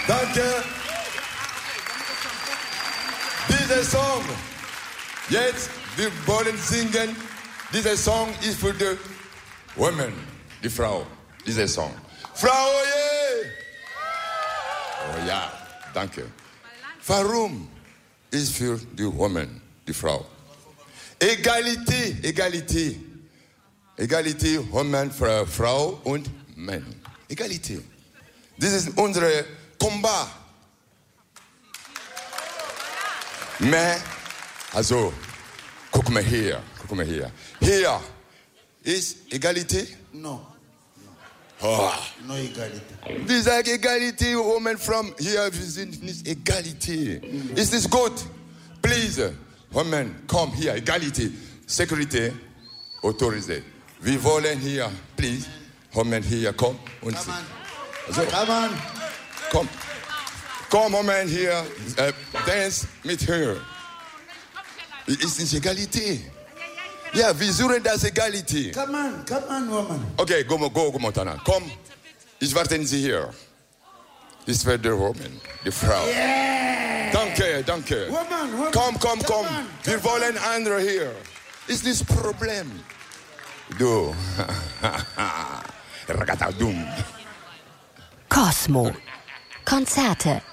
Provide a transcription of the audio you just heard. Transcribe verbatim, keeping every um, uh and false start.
Danke. Dieser Song, jetzt, wir wollen singen. Dieser Song ist für die Women, die Frau. Dieser Song. Frau, yeah. Oh ja, danke. Warum ist für die Women, die Frau? Egalité, Egalité. Egalité, Women, Frau und Mann. Egalité. Das ist unser Combat. Mais, also, guck mal hier, guck mal hier. Hier ist Egalité? No. Oh. No Egalité. Wir sagen Egalité, Women from hier, wir sind nicht Egalité. Mm. Ist das gut? Please, Women, komm hier, Egalité. Security, autorisé. Wir wollen hier, please, Women hier, komm. Und Come on. also, Come on. komm. Komm, Moment hier, äh, dance mit her. Ist nicht Egalité. Ja, wir suchen das Egalité. Come on, come on, woman. Okay, go, go, go, Montana. Komm, ich warte Sie hier. Das wird die Woman, die Frau. Yeah. Danke, danke. Woman, woman. Komm, komm, komm. On, Wir wollen andere hier. Ist das Problem? Du. Ragatadum. Cosmo. Konzerte